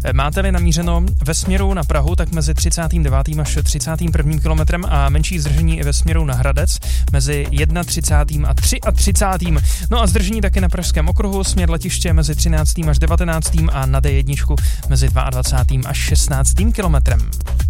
Máte-li namířeno ve směru na Prahu, tak mezi 39. až 31. kilometrem a menší zdržení i ve směru na Hradec mezi 31. a 33. No a zdržení taky na Pražském okruhu, směr letiště mezi 13. až 19. a na D1 mezi 22. až 16. kilometrem.